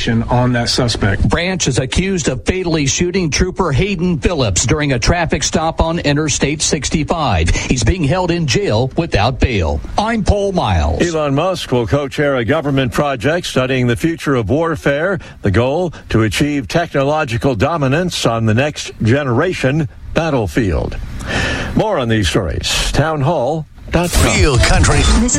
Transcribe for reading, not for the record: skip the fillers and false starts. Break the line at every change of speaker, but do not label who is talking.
on that suspect.
Branch is accused of fatally shooting Trooper Hayden Phillips during a traffic stop on Interstate 65. He's being held in jail without bail. I'm Paul Miles.
Elon Musk will co-chair a government project studying the future of warfare. The goal to achieve technological dominance on the next generation battlefield. More on these stories. Townhall.com.
Real country.